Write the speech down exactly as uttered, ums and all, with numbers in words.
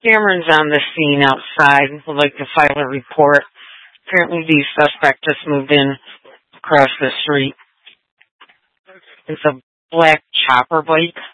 Cameron's on the scene outside. Would like to file a report. Apparently the suspect just moved in across the street. It's a black chopper bike.